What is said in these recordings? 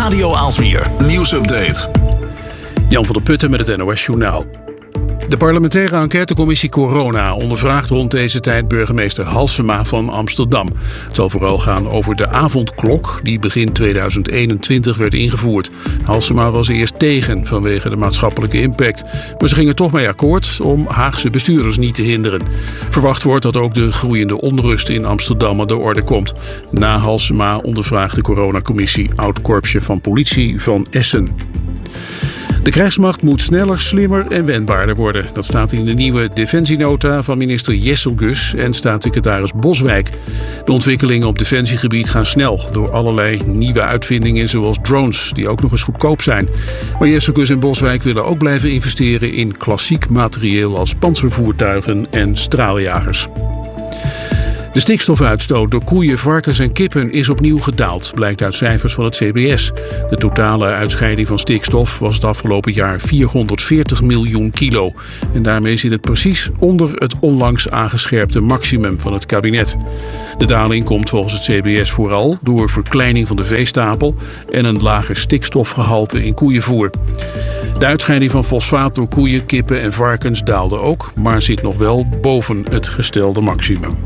Radio Aalsmeer nieuwsupdate. Jan van der Putten met het NOS Journaal. De parlementaire enquêtecommissie Corona ondervraagt rond deze tijd burgemeester Halsema van Amsterdam. Het zal vooral gaan over de avondklok die begin 2021 werd ingevoerd. Halsema was eerst tegen vanwege de maatschappelijke impact. Maar ze gingen toch mee akkoord om Haagse bestuurders niet te hinderen. Verwacht wordt dat ook de groeiende onrust in Amsterdam aan de orde komt. Na Halsema ondervraagt de coronacommissie oud-korpsje van politie van Essen. De krijgsmacht moet sneller, slimmer en wendbaarder worden. Dat staat in de nieuwe defensienota van minister Jesselgus en staatssecretaris Boswijk. De ontwikkelingen op defensiegebied gaan snel door allerlei nieuwe uitvindingen zoals drones, die ook nog eens goedkoop zijn. Maar Jesselgus en Boswijk willen ook blijven investeren in klassiek materieel als pantservoertuigen en straaljagers. De stikstofuitstoot door koeien, varkens en kippen is opnieuw gedaald, blijkt uit cijfers van het CBS. De totale uitscheiding van stikstof was het afgelopen jaar 440 miljoen kilo. En daarmee zit het precies onder het onlangs aangescherpte maximum van het kabinet. De daling komt volgens het CBS vooral door verkleining van de veestapel en een lager stikstofgehalte in koeienvoer. De uitscheiding van fosfaat door koeien, kippen en varkens daalde ook, maar zit nog wel boven het gestelde maximum.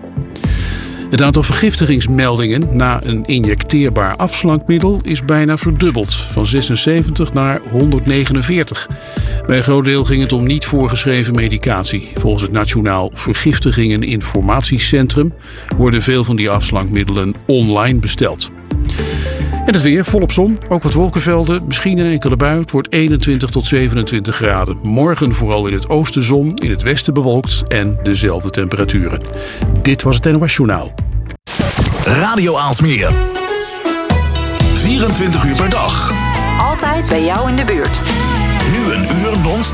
Het aantal vergiftigingsmeldingen na een injecteerbaar afslankmiddel is bijna verdubbeld, van 76 naar 149. Bij een groot deel ging het om niet voorgeschreven medicatie. Volgens het Nationaal Vergiftigingen Informatiecentrum worden veel van die afslankmiddelen online besteld. En het weer, volop zon, ook wat wolkenvelden, misschien een enkele bui. Het wordt 21 tot 27 graden. Morgen vooral in het oosten zon, in het westen bewolkt en dezelfde temperaturen. Dit was het NOS Journaal. Radio Aalsmeer. 24 uur per dag. Altijd bij jou in de buurt.